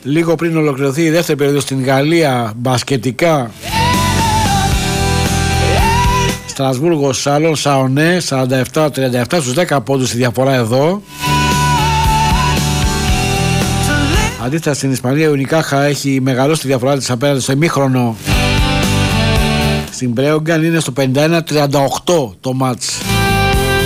λίγο πριν ολοκληρωθεί η δεύτερη περίοδος στην Γαλλία, μπασκετικά. Στρασβούργο, Σαλόν, Σαονέ, 47-37 στους 10 πόντους η διαφορά εδώ. Αντίθετα στην Ισπανία η Ουνικάχα έχει μεγαλώσει τη διαφορά της απέναντι στο ημίχρονο. Στην Μπρέογκαν είναι στο 51-38 το μάτς.